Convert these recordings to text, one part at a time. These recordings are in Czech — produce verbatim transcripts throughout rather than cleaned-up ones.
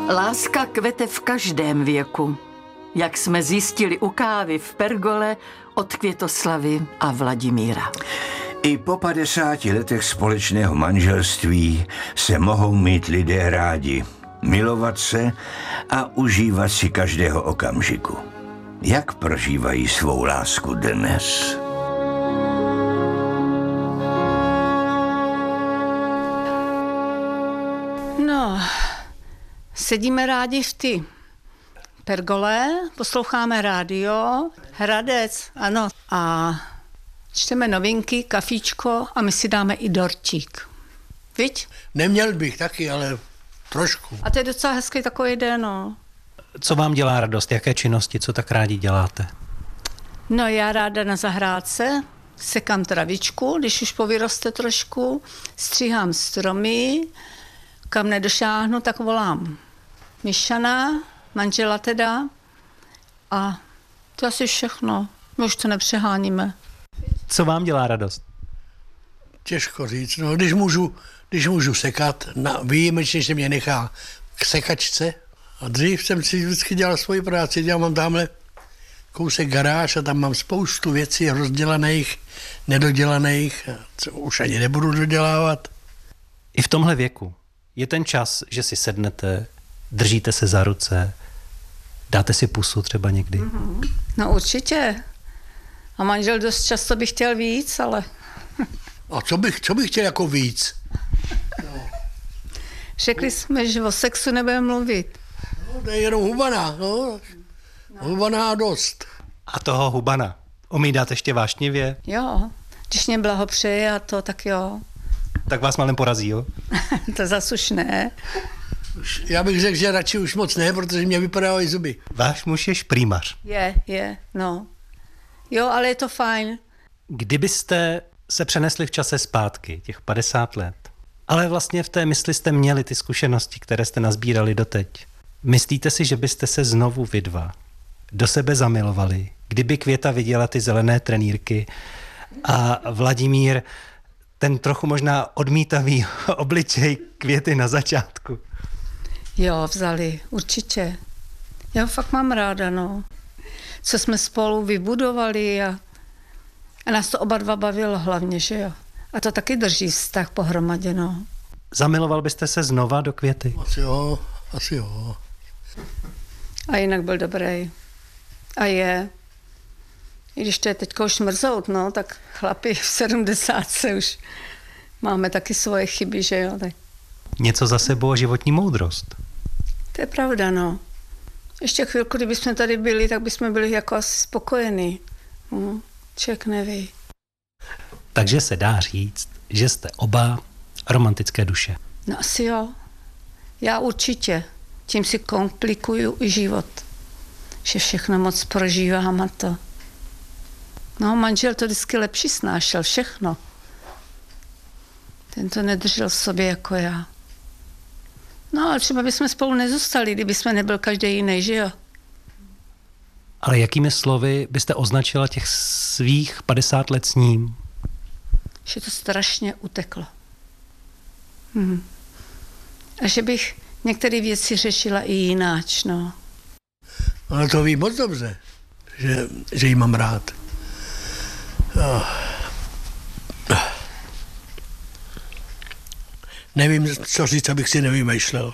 Láska kvete v každém věku. Jak jsme zjistili u kávy v Pergole od Květoslavy a Vladimíra. I po padesáti letech společného manželství se mohou mít lidé rádi, milovat se a užívat si každého okamžiku. Jak prožívají svou lásku dnes? No, sedíme rádi v ty Pergole, posloucháme rádio, Hradec, ano, a čteme novinky, kafíčko a my si dáme i dortík. Viď? Neměl bych taky, ale trošku. A to je docela hezký takový den, no. Co vám dělá radost? Jaké činnosti? Co tak rádi děláte? No, já ráda na zahrádce sekám travičku, když už povyroste trošku, stříhám stromy, kam nedošáhnu, tak volám Mišana, manžela teda, a to asi všechno. My už to nepřeháníme. Co vám dělá radost? Těžko říct, no, když můžu, když můžu sekat, na, výjimečně se mě nechá k sekačce. A dřív jsem si vždycky dělal svoji práci, já mám tamhle kousek garáž a tam mám spoustu věcí rozdělaných, nedodělaných, co už ani nebudu dodělávat. I v tomhle věku je ten čas, že si sednete, držíte se za ruce, dáte si pusu třeba někdy? Mm-hmm. No určitě. A manžel dost často by chtěl víc, ale... A co bych, co bych chtěl jako víc? No. Řekli jsme, že o sexu nebudeme mluvit. No, to je jenom hubaná, no. Hubaná a dost. A toho hubana umí dát ještě vášnivě? Jo, když mě blahopřeje a to, tak jo. Tak vás malem porazí, jo? To zas už ne. Já bych řekl, že radši už moc ne, protože mě vypadávají zuby. Váš muž je šprýmař. Je, je, no. Jo, ale je to fajn. Kdybyste se přenesli v čase zpátky, těch padesát let, ale vlastně v té mysli jste měli ty zkušenosti, které jste nazbírali doteď. Myslíte si, že byste se znovu vy dva do sebe zamilovali, kdyby Květa viděla ty zelené trenýrky a Vladimír ten trochu možná odmítavý obličej Květy na začátku? Jo, vzali, určitě. Já ho fakt mám ráda, no. Co jsme spolu vybudovali a, a nás to oba dva bavilo hlavně, že jo. A to taky drží vztah pohromadě, no. Zamiloval byste se znova do Květy? Asi jo, asi jo. A jinak byl dobrý. A je. I když to je teďka už mrzout, no, tak chlapi v sedmdesátce už máme taky svoje chyby, že jo. Tak. Něco za sebou a životní moudrost. To je pravda, no. Ještě chvilku, kdyby jsme tady byli, tak bychom byli jako asi spokojení. Hm, člověk neví. Takže se dá říct, že jste oba romantické duše. No asi jo. Já určitě. Tím si komplikuju i život. Že všechno moc prožívám a to. No, manžel to vždycky lepší snášel, všechno. Ten to nedržel v sobě jako já. No, ale třeba bychom spolu nezůstali, kdyby jsme nebyl každý jiný, že jo? Ale jakými slovy byste označila těch svých padesát let s ním? Že to strašně uteklo. Hm. A že bych některé věci řešila i jináč, no. Ale to ví moc dobře, že, že jí mám rád. Oh. Nevím, co říct, abych si nevymýšlel.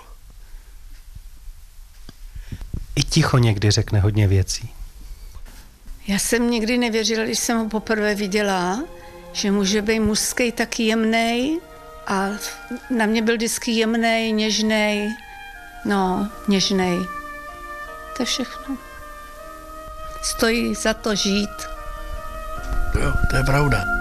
I ticho někdy řekne hodně věcí. Já jsem nikdy nevěřila, když jsem ho poprvé viděla, že může být mužský tak jemnej a na mě byl vždycky jemnej, něžnej, no, něžnej. To je všechno. Stojí za to žít. Jo, to je pravda.